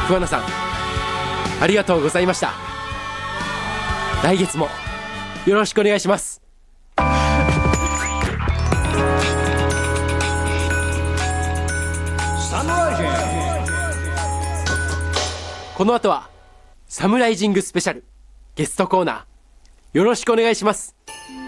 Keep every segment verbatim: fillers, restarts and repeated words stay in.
桑名さん、ありがとうございました。来月もよろしくお願いします。この後はサムライジングスペシャルゲストコーナー、よろしくお願いします。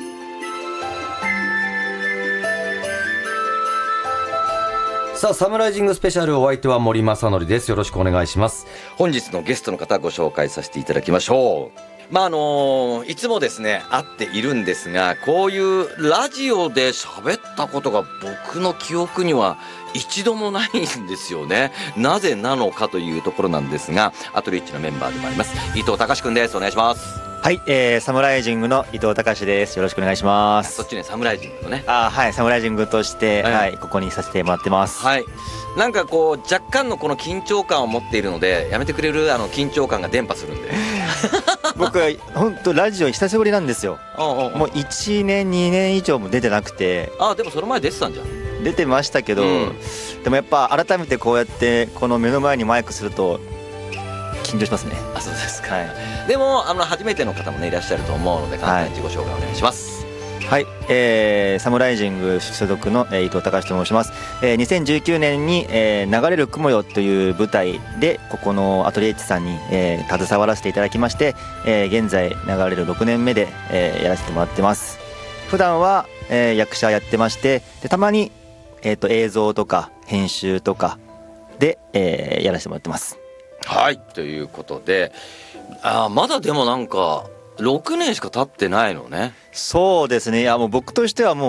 さあ、サムライジングスペシャル、お相手は森正則です。よろしくお願いします。 本日のゲストの方ご紹介させていただきましょう。まああのいつもですね会っているんですが、こういうラジオで喋ったことが僕の記憶には一度もないんですよね。なぜなのかというところなんですが、アトリッチのメンバーでもあります伊藤隆くんです。お願いします。 はい、えー、サムライジングの伊藤隆です。よろしくお願いします。 そっちね、サムライジングのね。 あ、はい、サムライジングとして、 はい、 はい、ここにさせてもらってます。 はい。なんかこう若干のこの緊張感を持っているので、やめてくれる？あの緊張感が伝播するんで。 僕は本当ラジオ久しぶりなんですよ。 おうおうおう、 もういちねんにねん以上も出てなくて。 あ、でもその前出てたんじゃん。 出てましたけど、うん、でもやっぱ改めてこうやってこの目の前にマイクすると緊張しますね。 あ、そうですか。 はい、 でもあの初めての方もねいらっしゃると思うので、簡単に自己紹介お願いします。 はい、えー、サムライジング所属の、えー、伊藤隆と申します。えー、にせんじゅうきゅうねんに、えー、流れる雲よという舞台でここのアトリエッチさんに、えー、携わらせていただきまして、えー、現在流れるろくねんめで、えー、やらせてもらってます。普段は、えー、役者やってまして、でたまに、えー、と映像とか編集とかで、えー、やらせてもらってます。 はい、ということで、あ、まだでもなんかろくねんしか経ってないのね。 そうですね。いやもう僕としてはもう